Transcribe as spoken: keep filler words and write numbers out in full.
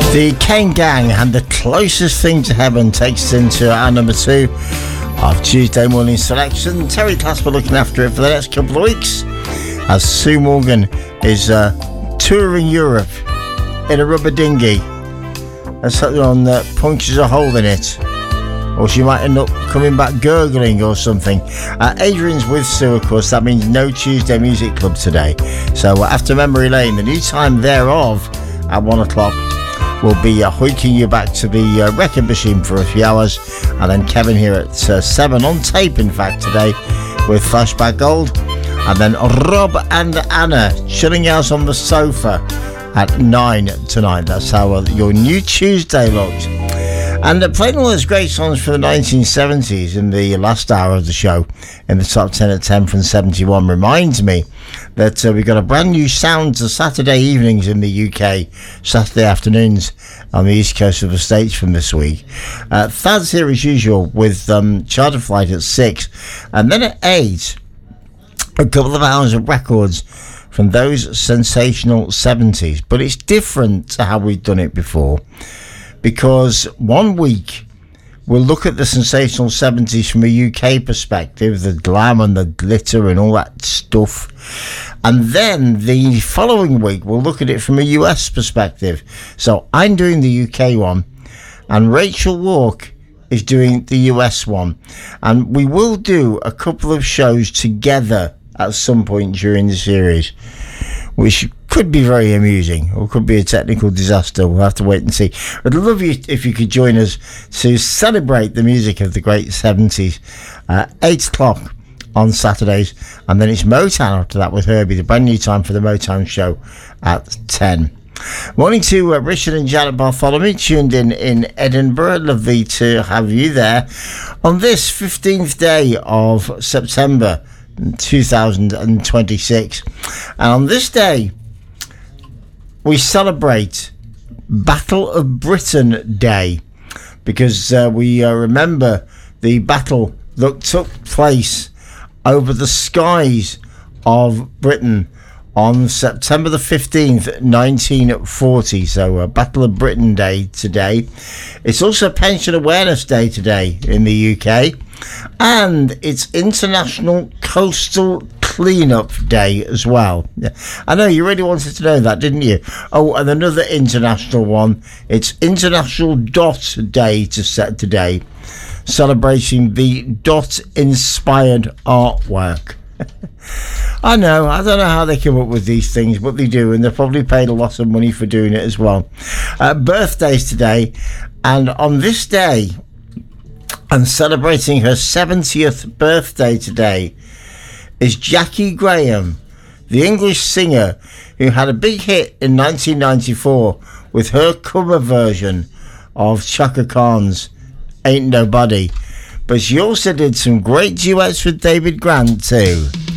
The Kane Gang and The Closest Thing to Heaven takes us into our number two of Tuesday morning selection. Terry Clasper looking after it for the next couple of weeks as Sue Morgan is uh, touring Europe in a rubber dinghy. And something on that punctures a hole in it, or she might end up coming back gurgling or something. Uh, Adrian's with Sue, of course. That means no Tuesday Music Club today. So uh, after Memory Lane, the new time thereof at one o'clock, we'll be uh, hoiking you back to the uh, record machine for a few hours, and then Kevin here at uh, seven on tape, in fact, today with Flashback Gold, and then Rob and Anna chilling out on the sofa at nine tonight. That's how uh, your new Tuesday looks. And uh, playing all those great songs for the nineteen seventies in the last hour of the show in the top ten at ten from seventy-one reminds me that uh, we've got a brand new sound to Saturday evenings in the U K, Saturday afternoons on the east coast of the States from this week. Uh, Thad's here as usual with um, Charter Flight at six, and then at eight, a couple of hours of records from those sensational seventies. But it's different to how we've done it before, because one week we'll look at the sensational seventies from a U K perspective, the glam and the glitter and all that stuff, and then the following week we'll look at it from a U S perspective. So I'm doing the U K one and Rachel Walk is doing the U S one, and we will do a couple of shows together at some point during the series, which could be very amusing or could be a technical disaster. We'll have to wait and see. I'd love you if you could join us to celebrate the music of the great seventies. Uh, eight o'clock on Saturdays, and then it's Motown after that with Herbie, the brand new time for the Motown show at ten. Morning to uh, Richard and Janet Bartholomew, tuned in in Edinburgh. Lovely to have you there on this fifteenth day of September two thousand twenty-six. And on this day we celebrate Battle of Britain Day, because uh, we uh, remember the battle that took place over the skies of Britain on September the fifteenth, nineteen forty. So uh, Battle of Britain Day today. It's also Pension Awareness Day today in the U K, and it's International Coastal Cleanup Day as well. Yeah. I know you really wanted to know that, didn't you? Oh, and another international one. It's International Dot Day to set today, celebrating the dot-inspired artwork. I know, I don't know how they come up with these things, but they do, and they're probably paid a lot of money for doing it as well. Uh, birthdays today, and on this day, and celebrating her seventieth birthday today, is Jackie Graham, the English singer who had a big hit in nineteen ninety-four with her cover version of Chaka Khan's Ain't Nobody. But she also did some great duets with David Grant too.